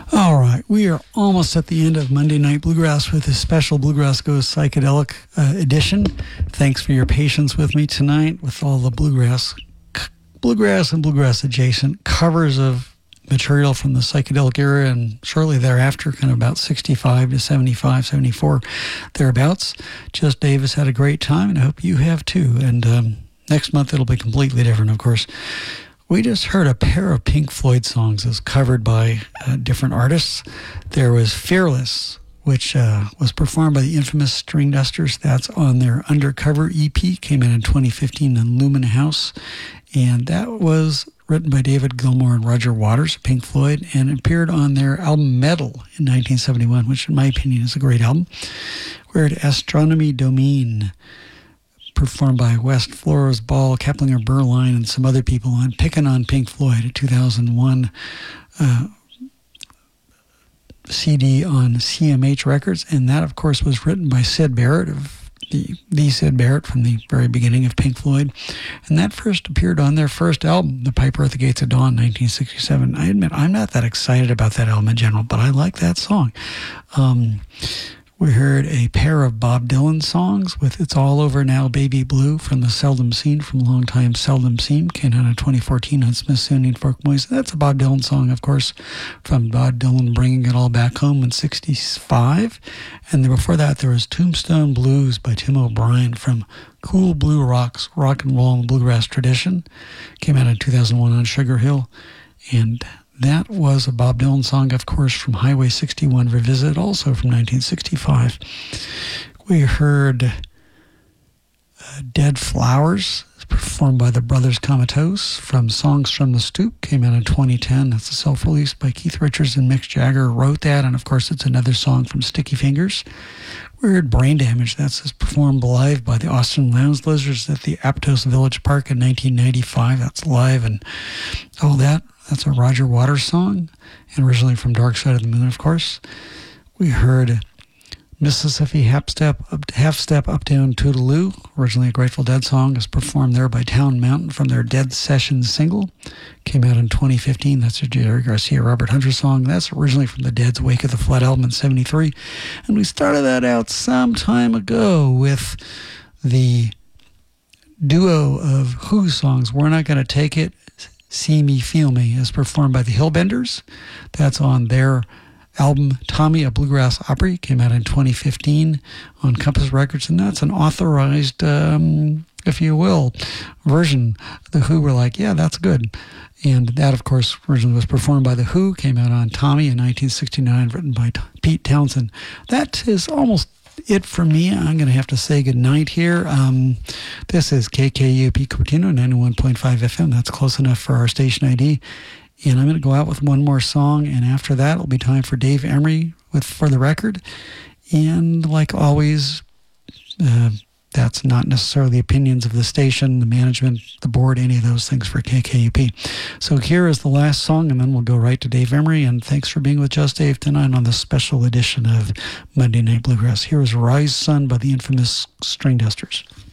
All right, we are almost at the end of Monday Night Bluegrass with a special Bluegrass Goes Psychedelic edition. Thanks for your patience with me tonight with all the bluegrass and bluegrass adjacent covers of material from the psychedelic era and shortly thereafter, kind of about 65 to 75, 74, thereabouts. Just Davis had a great time, and I hope you have too. And next month it'll be completely different, of course. We just heard a pair of Pink Floyd songs as covered by different artists. There was Fearless, which was performed by the infamous String Dusters. That's on their Undercover EP, came in 2015 on Lumen House. And that was written by David Gilmour and Roger Waters, Pink Floyd, and appeared on their album Metal in 1971, which in my opinion is a great album. We heard Astronomy Domain, performed by West Flores Ball, Keplinger Berline, and some other people on Pickin' on Pink Floyd, a 2001 CD on CMH Records. And that, of course, was written by Syd Barrett, of the Syd Barrett from the very beginning of Pink Floyd. And that first appeared on their first album, The Piper at the Gates of Dawn, 1967. I admit, I'm not that excited about that album in general, but I like that song. We heard a pair of Bob Dylan songs with It's All Over Now, Baby Blue from the Seldom Seen, from Long Time Seldom Seen, came out in 2014 on Smithsonian Folk Music. That's a Bob Dylan song, of course, from Bob Dylan Bringing It All Back Home in 65. And then before that, there was Tombstone Blues by Tim O'Brien from Cool Blue Rock's Rock and Roll and Bluegrass Tradition, came out in 2001 on Sugar Hill. And that was a Bob Dylan song, of course, from Highway 61 Revisit, also from 1965. We heard Dead Flowers, performed by the Brothers Comatose, from Songs from the Stoop, came out in 2010. That's a self-release by Keith Richards, and Mick Jagger wrote that, and of course it's another song from Sticky Fingers. We heard Brain Damage. That's performed live by the Austin Lounge Lizards at the Aptos Village Park in 1995. That's live and all that. That's a Roger Waters song, and originally from Dark Side of the Moon, of course. We heard Mississippi Half Step Uptown Toodaloo, originally a Grateful Dead song, is performed there by Town Mountain from their Dead Sessions single. Came out in 2015. That's a Jerry Garcia, Robert Hunter song. That's originally from the Dead's Wake of the Flood album in 73. And we started that out some time ago with the duo of Who songs, We're Not Gonna Take It, See Me, Feel Me, is performed by the Hillbenders. That's on their album Tommy, a Bluegrass Opry, came out in 2015 on Compass Records, and that's an authorized, if you will, version. The Who were like, yeah, that's good. And that, of course, originally was performed by The Who, came out on Tommy in 1969, written by Pete Townsend. That is almost it for me. I'm going to have to say goodnight here. This is KKUP Cupertino, 91.5 FM. That's close enough for our station ID. And I'm going to go out with one more song, and after that, it'll be time for Dave Emery with For the Record. And like always, that's not necessarily the opinions of the station, the management, the board, any of those things for KKUP. So here is the last song, and then we'll go right to Dave Emery. And thanks for being with Just Dave tonight on this special edition of Monday Night Bluegrass. Here is Rise Sun by the infamous String Dusters.